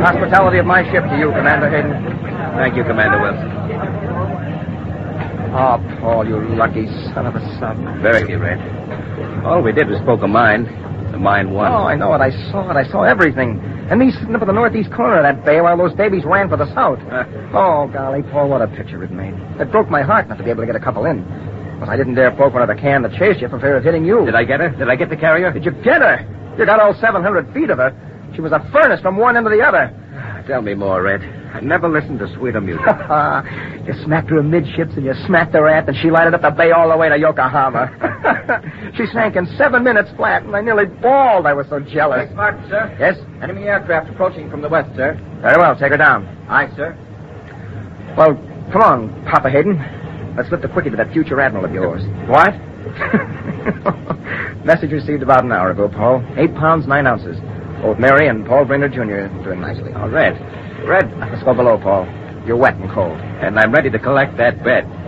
hospitality of my ship to you, Commander Hayden. Thank you, Commander Wilson. Oh, Paul, you lucky son of a son. Very, Red. All we did was poke a mine. The mine won. Oh, I know it. I saw it. I saw everything. And me sitting up at the northeast corner of that bay while those babies ran for the south. Oh, golly, Paul, what a picture it made. It broke my heart not to be able to get a couple in. But I didn't dare poke one of the can that chased you for fear of hitting you. Did I get her? Did I get the carrier? Did you get her? You got all 700 feet of her. She was a furnace from one end to the other. Tell me more, Red. I never listened to sweeter music. You smacked her amidships and you smacked her aft and she lighted up the bay all the way to Yokohama. She sank in 7 minutes flat and I nearly bawled. I was so jealous. Beg pardon, sir. Yes? Enemy aircraft approaching from the west, sir. Very well. Take her down. Aye, sir. Well, come on, Papa Hayden. Let's lift a quickie to that future admiral of yours. What? Message received about an hour ago, Paul. 8 pounds, 9 ounces. Both Mary and Paul Brainerd Jr. doing nicely. Oh, Red. Red. Let's go below, Paul. You're wet and cold. And I'm ready to collect that bet.